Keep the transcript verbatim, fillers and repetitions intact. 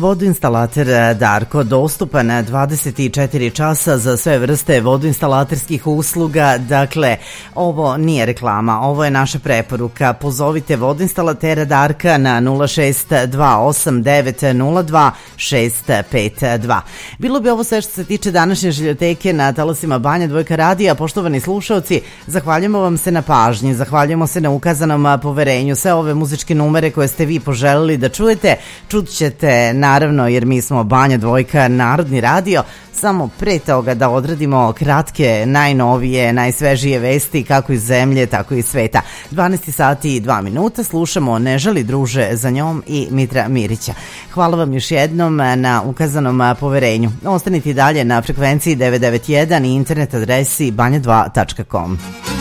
Vodoinstalater Darko, dostupan dvadeset četiri časa za sve vrste vodoinstalaterskih usluga. Dakle, ovo nije reklama, ovo je naša preporuka. Pozovite vodoinstalatera Darka na nula šest dva osam devet nula dva šest pet dva. Bilo bi ovo sve što se tiče današnje Žiljoteke na talasima Banja Dvojka radija. Poštovani slušaoci, zahvaljujemo vam se na pažnji, zahvaljujemo se na ukazanom poverenju. Sve ove muzičke numere koje ste vi poželili da čujete, čut ćete naravno, jer mi smo Banja Dvojka, Narodni radio. Samo pre toga da odradimo kratke, najnovije, najsvežije vesti kako iz zemlje, tako i iz sveta. dvanaest sati i dva minuta, slušamo Ne žali druže za njom i Mitra Mirića. Hvala vam još jednom na ukazanom poverenju. Ostanite dalje na frekvenciji devet devet jedan i internet adresi banja dva tačka com.